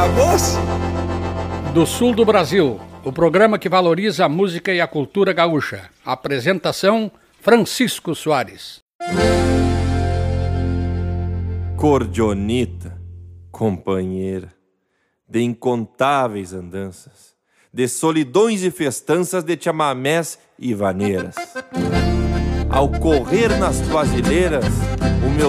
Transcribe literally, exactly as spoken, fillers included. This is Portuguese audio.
A voz do sul do Brasil, o programa que valoriza a música e a cultura gaúcha. Apresentação, Francisco Soares. Cordionita, companheira, de incontáveis andanças, de solidões e festanças, de chamamés e vaneiras. Ao correr nas tuas ilheiras, o meu